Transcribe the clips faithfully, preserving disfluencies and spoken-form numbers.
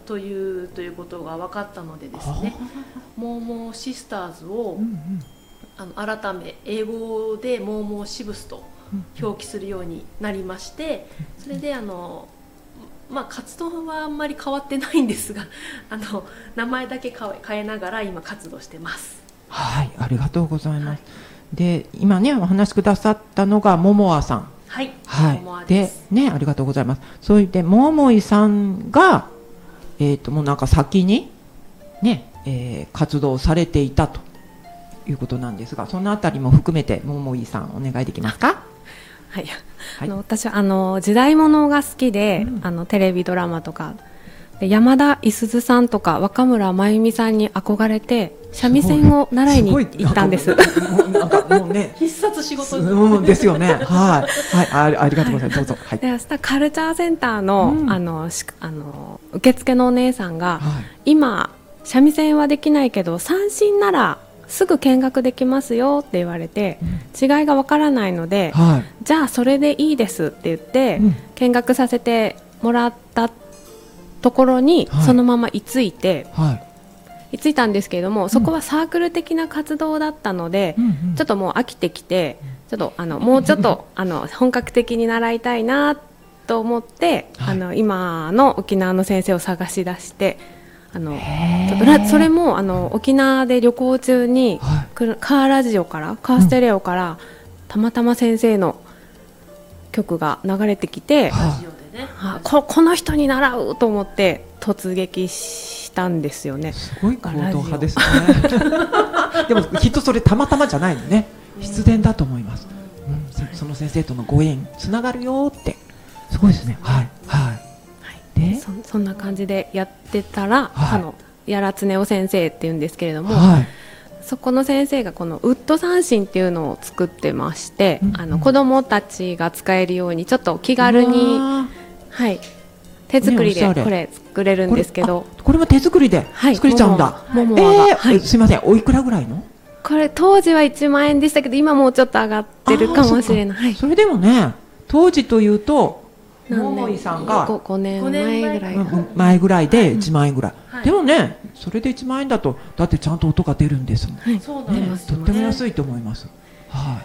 というということが分かったのでですね、モーモーシスターズを、うんうん、あの改め英語でモーモーシブスと表記するようになりまして、それであの、まあ、活動はあんまり変わってないんですが、あの名前だけ変えながら今活動してます。 はい、ありがとうございます。はい、で今ねお話しくださったのがももあさん。 はい、 はい、でねありがとうございます。それでももいさんがえっともうなんか先にね、えー、活動されていたということなんですが、そのあたりも含めてももいさんお願いできますか。 はい、はい、あの私はあの時代物が好きで、うん、あのテレビドラマとかで山田五十鈴さんとか若村麻由美さんに憧れて三味線を習いに行ったんです。 なんかもうね必殺仕事ですよね。はい、はい、ありがとうございます。どうぞ。はい。 で、明日カルチャーセンターの、うん、あのあの受付のお姉さんが、はい、今三味線はできないけど三線ならすぐ見学できますよって言われて、うん、違いがわからないので、はい、じゃあそれでいいですって言って、うん、見学させてもらったところに、はい、そのまま居ついて、はい、居ついたんですけれども、そこはサークル的な活動だったので、うんうん、ちょっともう飽きてきて、ちょっとあのもうちょっとあの本格的に習いたいなと思って、はい、あの今の沖縄の先生を探し出して、あのちょっとそれもあの沖縄で旅行中に、はい、カーラジオからカーステレオから、うん、たまたま先生の曲が流れてきて、はいはあ、こ, この人に習うと思って突撃したんですよね。 すごい行動派ですね。でもきっとそれたまたまじゃないのね、必然だと思います、うん、その先生とのご縁つながるよってすごいですね。はいはい、はい、 で そ, そんな感じでやってたら、はい、あのやらつねお先生っていうんですけれども、はい、そこの先生がこのウッド三線っていうのを作ってまして、うんうん、あの子どもたちが使えるようにちょっと気軽に、はい、手作りでこれ作れるんですけど、 これ、これも手作りで作れちゃうんだ。 ももが、えーはい、すいません、おいくらぐらいの？ これ当時はいちまんえんでしたけど今もうちょっと上がってるかもしれない。 そ, はい、 それでもね当時というとももいさんが 5, 5年前ぐらい、 うん、前ぐらいでいちまんえんぐらい、はい、でもねそれでいちまんえんだとだってちゃんと音が出るんですもん、はい、そうなんですよね、とっても安いと思います、はい、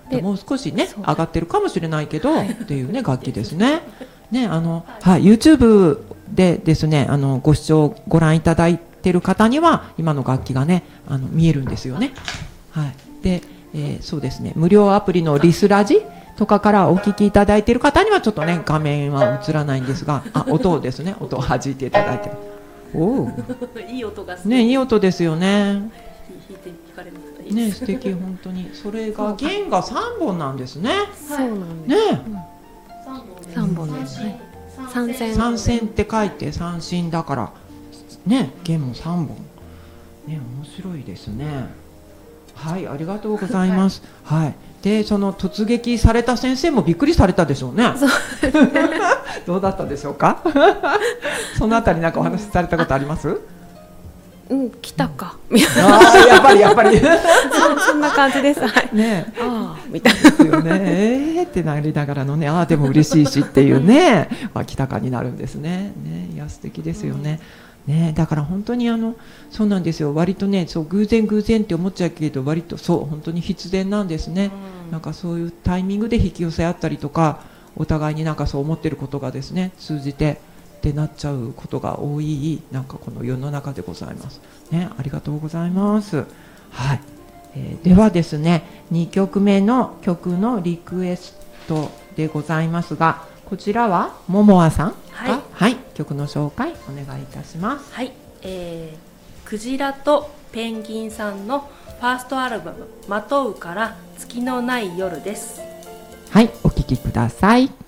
でもう少しね上がってるかもしれないけど、はい、っていうね楽器ですね。ね、あの、はい、YouTube でですね、あのご視聴ご覧いただいている方には今の楽器がねあの見えるんですよね。はい、で、えー、そうですね、無料アプリのリスラジとかからお聞きいただいている方にはちょっとね画面は映らないんですが、あ、音ですね、音を弾いていただいてる。おーいい音がね、いい音ですよね。 弾いて弾かれますか？いいね、素敵本当に。それが弦がさんぼんなんですね。 そうなんです。 ね、 さんぼんです。三線。 三線って書いて三線だからね、弦もさんぼん。ね、面白いですね。はい、ありがとうございます。はい、はい、でその突撃された先生もびっくりされたでしょうね。 そうですね。 どうだったでしょうか。そのあたりなんかお話しされたことあります？ うん、来たか、 うん、あやっぱりやっぱりそ, そんな感じです。はい、 ね、 ああみたいなですよね。えーってなりながらのね、ああでも嬉しいしっていうね、まあ、来たかになるんですね。ね、いや素敵ですよね。うん、ね、だから本当にあのそうなんですよ。割とね、そう偶然偶然って思っちゃうけど割とそう本当に必然なんですね。うん、なんかそういうタイミングで引き寄せ合ったりとか、お互いになんかそう思ってることがですね通じてってなっちゃうことが多いなんかこの世の中でございますね。ありがとうございます。はい、えー、ではですねにきょくめの曲のリクエストでございますが、こちらはももあさんが、はい、はい、曲の紹介お願いいたします。 はい、えー、クジラとペンギンさんのファーストアルバム「まとう」から月のない夜です。 はい、お聴きください。